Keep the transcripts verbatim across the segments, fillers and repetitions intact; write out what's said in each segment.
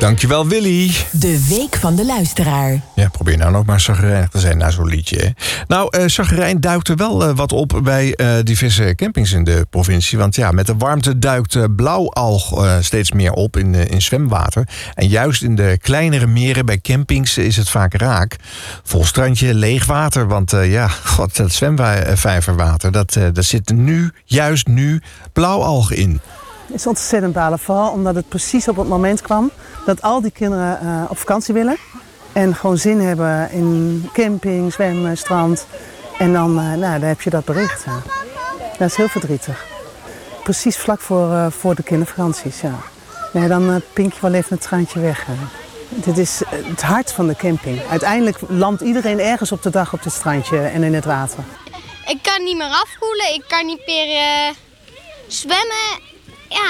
Dankjewel, Willy. De Week van de Luisteraar. Ja, probeer nou nog maar chagrijnig te zijn na zo'n liedje. Hè? Nou, uh, chagrijn duikt er wel uh, wat op bij uh, diverse campings in de provincie. Want ja, met de warmte duikt uh, blauwalg uh, steeds meer op in, uh, in zwemwater. En juist in de kleinere meren bij campings is het vaak raak. Vol strandje, leeg water. Want uh, ja, god, dat zwemvijverwater, dat, uh, daar zit nu, juist nu, blauwalg in. Het is ontzettend balen, vooral omdat het precies op het moment kwam dat al die kinderen uh, op vakantie willen. En gewoon zin hebben in camping, zwemmen, strand. En dan, uh, nou, dan heb je dat bericht. Ja. Dat is heel verdrietig. Precies vlak voor, uh, voor de kindervakanties, ja. Nee, dan uh, pink je wel even het traantje weg. Hè. Dit is uh, het hart van de camping. Uiteindelijk landt iedereen ergens op de dag op het strandje en in het water. Ik kan niet meer afkoelen, ik kan niet meer uh, zwemmen. Ja,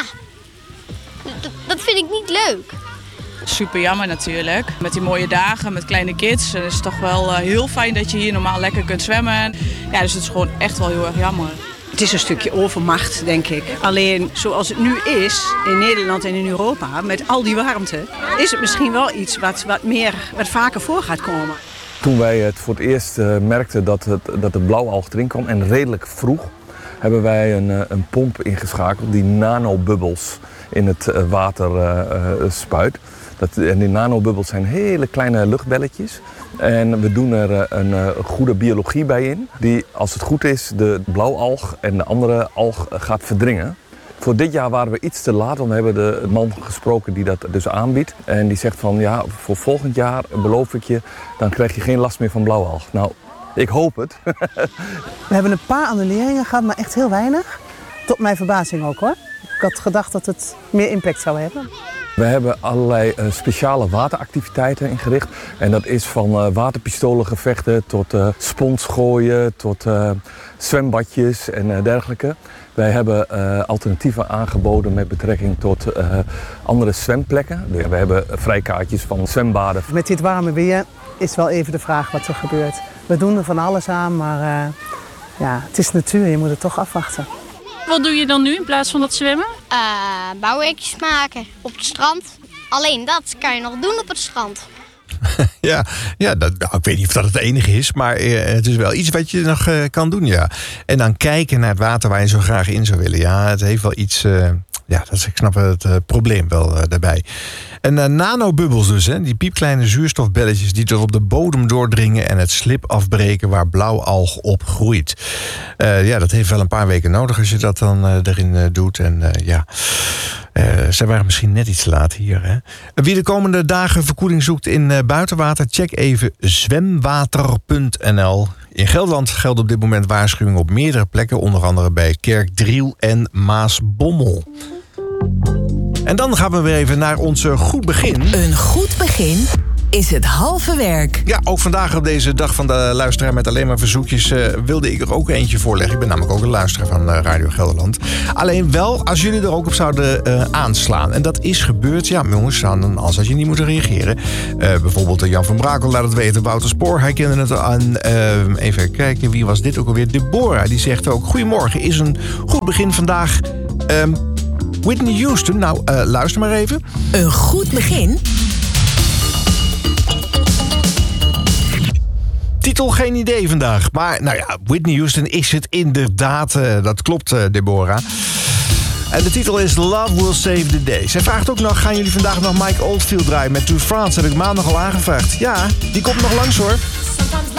dat, dat vind ik niet leuk. Super jammer natuurlijk. Met die mooie dagen, met kleine kids. Het is toch wel uh, heel fijn dat je hier normaal lekker kunt zwemmen. Ja, dus het is gewoon echt wel heel erg jammer. Het is een stukje overmacht, denk ik. Alleen zoals het nu is, in Nederland en in Europa, met al die warmte, is het misschien wel iets wat, wat, meer, wat vaker voor gaat komen. Toen wij het voor het eerst uh, merkten dat, het, dat de blauwalg erin kwam, en redelijk vroeg, hebben wij een, een pomp ingeschakeld die nanobubbels in het water uh, spuit. Dat, en die nanobubbels zijn hele kleine luchtbelletjes. En we doen er een, een goede biologie bij in, die als het goed is de blauwalg en de andere alg gaat verdringen. Voor dit jaar waren we iets te laat, want we hebben de man gesproken die dat dus aanbiedt. En die zegt van ja, voor volgend jaar beloof ik je, dan krijg je geen last meer van blauwalg. Nou, ik hoop het. We hebben een paar annuleringen gehad, maar echt heel weinig. Tot mijn verbazing ook hoor. Ik had gedacht dat het meer impact zou hebben. We hebben allerlei uh, speciale wateractiviteiten ingericht. En dat is van uh, waterpistolengevechten tot uh, spons gooien, tot uh, zwembadjes en uh, dergelijke. Wij hebben uh, alternatieven aangeboden met betrekking tot uh, andere zwemplekken. We hebben vrijkaartjes van zwembaden. Met dit warme weer is wel even de vraag wat er gebeurt. We doen er van alles aan, maar uh, ja, het is natuur, je moet het toch afwachten. Wat doe je dan nu in plaats van dat zwemmen? Uh, bouwwerkjes maken op het strand. Alleen dat kan je nog doen op het strand. ja, ja dat, nou, ik weet niet of dat het enige is, maar uh, het is wel iets wat je nog uh, kan doen, ja. En dan kijken naar het water waar je zo graag in zou willen. Ja, het heeft wel iets... Uh, ja, dat is, ik snap het uh, probleem wel uh, daarbij. En uh, nanobubbels dus, hè, die piepkleine zuurstofbelletjes die tot op de bodem doordringen en het slip afbreken waar blauwalg op groeit. Uh, ja, dat heeft wel een paar weken nodig als je dat dan uh, erin uh, doet. En uh, ja, uh, zij waren misschien net iets te laat hier. Hè. Wie de komende dagen verkoeling zoekt in uh, buitenwater, check even zwemwater punt n l. In Gelderland geldt op dit moment waarschuwing op meerdere plekken, onder andere bij Kerkdriel en Maasbommel. En dan gaan we weer even naar ons goed begin. Een goed begin is het halve werk. Ja, ook vandaag op deze dag van de luisteraar met alleen maar verzoekjes uh, wilde ik er ook eentje voorleggen. Ik ben namelijk ook een luisteraar van uh, Radio Gelderland. Alleen wel als jullie er ook op zouden uh, aanslaan. En dat is gebeurd, ja jongens, dan als had je niet moeten reageren. Uh, bijvoorbeeld uh, Jan van Brakel laat het weten, Wouter Spoor, hij kende het aan. Uh, even kijken, wie was dit ook alweer? Deborah, die zegt ook, goedemorgen, is een goed begin vandaag. Um, Whitney Houston, nou uh, luister maar even. Een goed begin... Titel geen idee vandaag. Maar nou ja, Whitney Houston is het inderdaad. Uh, dat klopt, uh, Deborah. En de titel is Love Will Save the Day. Zij vraagt ook nog, gaan jullie vandaag nog Mike Oldfield draaien met To France? Heb ik maandag al aangevraagd. Ja, die komt nog langs hoor.